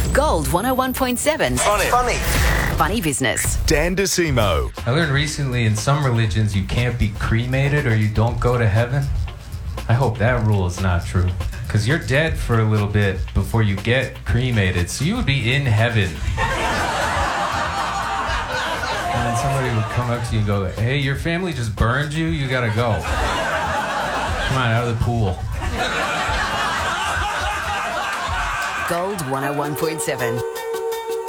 Gold 101.7. Funny. Funny business. Dan DeSimo. I learned recently in some religions you can't be cremated or you don't go to heaven. I hope that rule is not true. Because you're dead for a little bit before you get cremated, so you would be in heaven. And then somebody would come up to you and go, hey, your family just burned you, you gotta go. Come on, out of the pool. Gold 101.7.